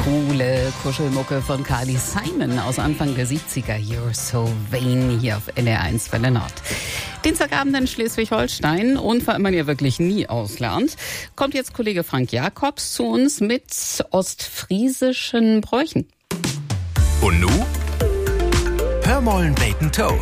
Coole Kuschelmucke von Carly Simon aus Anfang der 70er. You're so vain hier auf NDR1 Welle Nord. Dienstagabend in Schleswig-Holstein und weil man ja wirklich nie auslernt, kommt jetzt Kollege Frank Jakobs zu uns mit ostfriesischen Bräuchen. Und nu? Hör mollen beten Toe.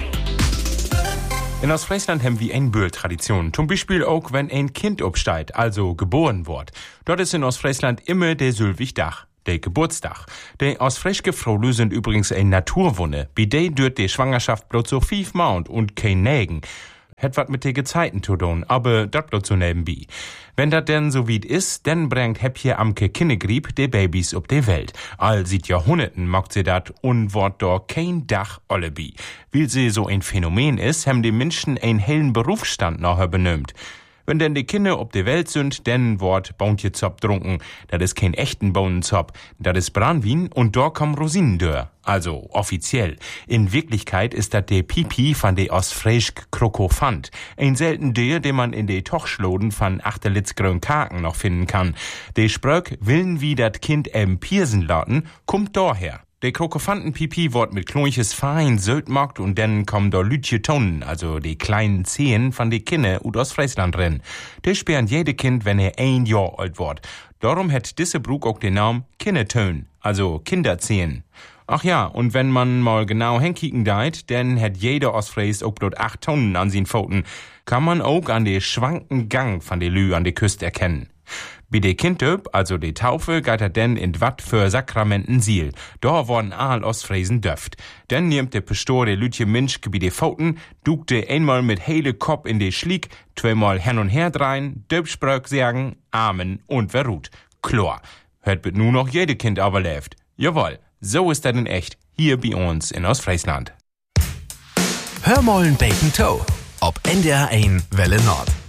In Ostfriesland haben wir eine Böhl-Tradition. Zum Beispiel auch, wenn ein Kind obsteigt, also geboren wird. Dort ist in Ostfriesland immer der Sylwigdach, der Geburtstag. Die ostfriesische Frauen sind übrigens eine Naturwunde. Bei der dürt die Schwangerschaft bloß so 5 Monate und kein Nägen. Het wat mit de Gezeiten zu tun, aber dat bloß so nebenbei. Wenn dat denn so weit is, dann bringt Häppje Amke Kinnegrieb de Babys op de Welt. All seit Jahrhunderten macht sie dat und wort do kein Dach allebi. Weil sie so ein Phänomen is, haben die Menschen einen hellen Berufsstand nachher benömt. Wenn denn die Kinder ob de Welt sind, dann wort Bauntjezop trunken. Dat is kein echten Bohnenzop. Dat is Branwin und da kommen Rosinen dör. Also offiziell. In Wirklichkeit ist dat de Pipi von de ostfriesk Krokofant. Ein selten der, den man in de Tochschloden von Achterlitzgrün Kaken noch finden kann. De Spröck willen wie dat Kind piersen laten, kommt daher. Der Krokofanten-Pipi wird mit klonches fein Söltmarkt und dann kommen da Lütje Tonnen, also die kleinen Zehen von de Kinder ut aus Friesland rennen. Die sperren jede Kind, wenn er 1 Jahr alt wird. Darum hat diese Brug auch den Namen Kindertön, also Kinderzehen. Ach ja, und wenn man mal genau hinkicken deit, dann hat jeder Ostfries auch dort 8 Tonnen an sin Pfoten. Kann man auch an de schwanken Gang von de Lü an de Küste erkennen. Bei de Kindöp, also de Taufe, geht er denn in wat für Sakramenten Siel. Da worden all Ostfriesen döft. Dann nimmt de Pastor de Lütje Minschke bei de Pfoten, dukt de einmal mit hele Kopf in de Schlieg, 2-mal hin und her drein, Döpspröck sagen, Amen und wer ruht. Klar, hört wird nur noch jede Kind aber läuft. Jawohl, so ist das in echt, hier bei uns in Ostfriesland. Hör mollen beten Toe. Ob NDR1 Welle Nord.